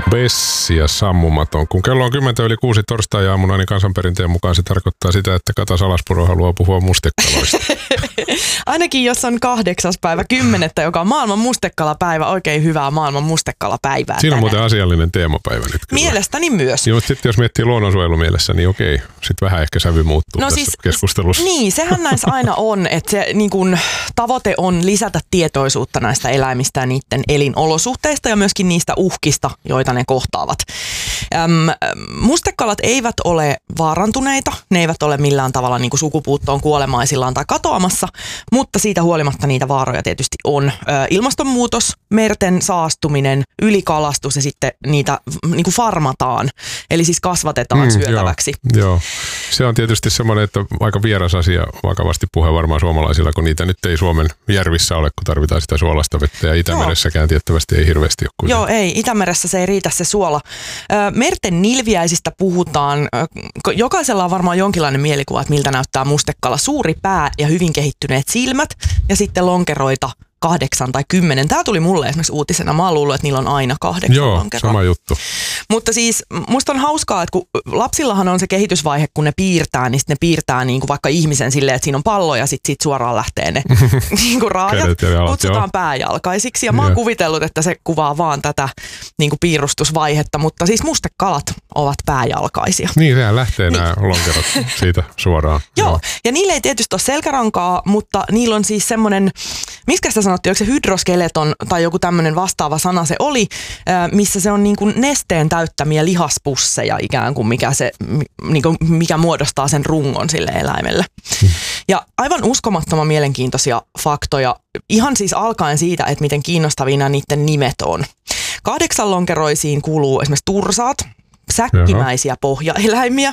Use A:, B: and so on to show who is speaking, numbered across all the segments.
A: Bessia sammumaton. Kun kello on 10:06 torstai-aamuna, niin kansanperinteen mukaan se tarkoittaa sitä, että Kata Salaspuro haluaa puhua mustekaloista.
B: Ainakin jos on 8.10., joka on maailman mustekalapäivä, oikein hyvää maailman mustekalapäivää.
A: Siinä on muuten asiallinen teemapäivä nyt kyllä.
B: Mielestäni myös.
A: Joo, mutta sitten jos miettii luonnonsuojelumielessä, niin okei, sitten vähän ehkä sävy muuttuu tässä keskustelussa.
B: Niin, sehän näissä aina on, että se niin kun, tavoite on lisätä tietoisuutta näistä eläimistä ja niiden elinolosuhteista ja myöskin niistä uhkista, joita ne kohtaavat. Mustekalat eivät ole vaarantuneita, ne eivät ole millään tavalla niin kuin sukupuuttoon kuolemaisillaan tai katoamassa, mutta siitä huolimatta niitä vaaroja tietysti on. Ilmastonmuutos, merten saastuminen, ylikalastus ja sitten niitä niin kuin farmataan, eli siis kasvatetaan syötäväksi.
A: Joo, se on tietysti semmoinen, että aika vieras asia vakavasti puhe varmaan suomalaisilla, kun niitä nyt ei Suomen järvissä ole, kun tarvitaan sitä suolasta vettä ja Itämeressäkään tiettävästi ei hirveästi ole.
B: Joo, ei. Itämeressä se ei riitä se suola. Merten nilviäisistä puhutaan. Jokaisella on varmaan jonkinlainen mielikuva, että miltä näyttää mustekala. Suuri pää ja hyvin kehittyneet silmät ja sitten lonkeroita 8 tai 10. Tämä tuli mulle esimerkiksi uutisena. Mä oon luullut, että niillä on aina 8 lonkeroa.
A: Sama juttu.
B: Mutta siis musta on hauskaa, että kun lapsillahan on se kehitysvaihe, kun ne piirtää, niin ne piirtää niin kuin vaikka ihmisen silleen, että siinä on pallo ja sitten siitä suoraan lähtee ne niin kuin raajat. Kutsutaan pääjalkaisiksi. Ja mä oon kuvitellut, että se kuvaa vaan tätä niin kuin piirustusvaihetta, mutta siis mustekalat ovat pääjalkaisia.
A: Niin, sehän lähtee nämä lonkerot siitä suoraan.
B: Joo, ja niillä ei tietysti ole selkärankaa, mutta niillä on siis semmoinen, miskä sitä sanottiin, onko se hydroskeleton tai joku tämmöinen vastaava sana se oli, missä se on niin kuin nesteen täyttämiä lihaspusseja ikään kuin, mikä muodostaa sen rungon sille eläimelle. Ja aivan uskomattoman mielenkiintoisia faktoja, ihan siis alkaen siitä, että miten kiinnostavina niiden nimet on. 8-lonkeroisiin kuuluu esimerkiksi tursaat, säkkimäisiä pohjaeläimiä.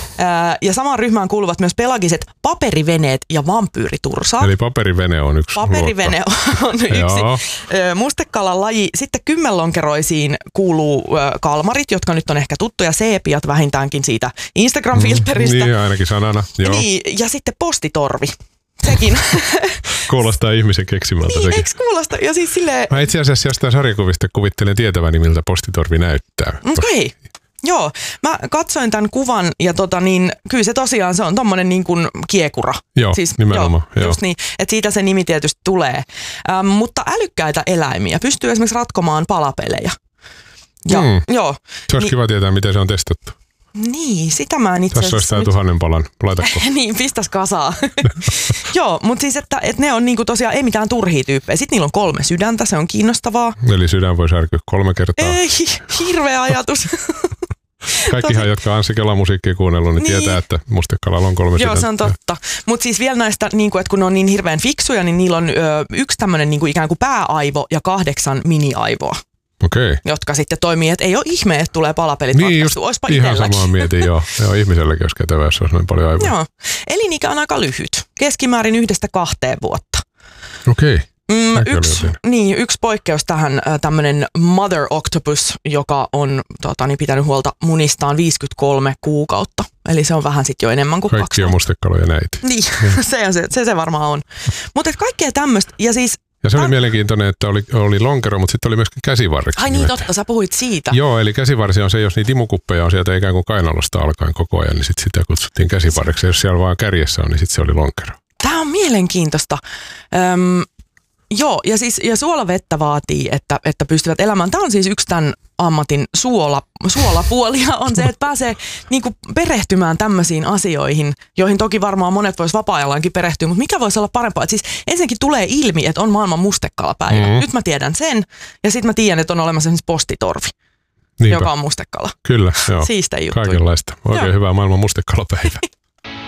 B: Ja samaan ryhmään kuuluvat myös pelagiset paperiveneet ja vampyyritursaat.
A: Eli paperivene on yksi
B: Paperivene on yksi mustekalan laji. Sitten 10-lonkeroisiin kuuluu kalmarit, jotka nyt on ehkä tuttuja, seepiat vähintäänkin siitä Instagram-filteristä.
A: Niin, ainakin sanana. Joo.
B: Niin, ja sitten postitorvi. Sekin.
A: Kuulostaa ihmisen keksimältä
B: niin,
A: sekin.
B: eikö kuulosta? Ja siis silleen...
A: Mä itse asiassa jostain sarjakuvista kuvittelen tietäväni, miltä postitorvi näyttää.
B: Okei. Joo, mä katsoin tämän kuvan ja kyllä se tosiaan se on tommonen niin kuin kiekura.
A: Joo, siis, nimenomaan.
B: Joo. Just niin, että siitä se nimi tietysti tulee. Mutta älykkäitä eläimiä pystyy esimerkiksi ratkomaan palapelejä. Ja, joo.
A: Se olisi kiva tietää, miten se on testattu.
B: Niin, sitä mä en itse asiassa...
A: Tässä olisi 1000 palan, laitatko?
B: Niin, pistäs kasaa. Joo, mutta siis, että ne on niinku tosiaan ei mitään turhia tyyppejä. Sitten niillä on 3 sydäntä, se on kiinnostavaa.
A: Eli sydän voi särkyä 3 kertaa.
B: Ei, hirveä ajatus.
A: Kaikkihan, jotka on Anssi Kelan musiikkia kuunnellut, niin tietää, että mustekalalla on 3 sydäntä.
B: Joo, se on totta. Mutta siis vielä näistä, niin että kun ne on niin hirveän fiksuja, niin niillä on yksi tämmöinen niin ikään kuin pääaivo ja 8 miniaivoa.
A: Okei.
B: Jotka sitten toimii, että ei ole ihme, että tulee palapelit ratkaistu. Oispa
A: ihan
B: itselläkin.
A: samaa mietin, joo. Joo, ihmiselläkin olisi kätevä, jos olisi noin paljon aivoja.
B: Joo. Elinikä on aika lyhyt. Keskimäärin 1-2 vuotta.
A: Okei.
B: Yksi poikkeus tähän, tämmöinen mother octopus, joka on pitänyt huolta munistaan 53 kuukautta. Eli se on vähän sitten jo enemmän kuin 2
A: Kaikki on mustekaloja näitä.
B: Niin, se varmaan on. Mutta kaikkea tämmöistä, ja siis...
A: Ja se oli mielenkiintoinen, että oli lonkero, mutta sitten oli myöskin käsivarreksi.
B: Ai niin, totta, sä puhuit siitä.
A: Joo, eli käsivarsi on se, jos niitä imukuppeja on sieltä ikään kuin kainalosta alkaen koko ajan, niin sitten sitä kutsuttiin käsivarreksi. Jos siellä vaan kärjessä on, niin sitten se oli lonkero.
B: Tämä on mielenkiintoista. Joo, ja suolavettä vaatii, että pystyvät elämään. Tämä on siis yksi tämän ammatin suolapuolia on se, että pääsee niinku perehtymään tämmöisiin asioihin, joihin toki varmaan monet vois vapaa-ajallaankin perehtyä, mutta mikä voisi olla parempaa? Et siis ensinnäkin tulee ilmi, että on maailman mustekalapäivä. Nyt mä tiedän sen, ja sitten mä tiedän, että on olemassa esimerkiksi postitorvi, joka on mustekala.
A: Kyllä, joo.
B: Siistä juttuja.
A: Kaikenlaista. Oikein hyvää maailman mustekalapäivää.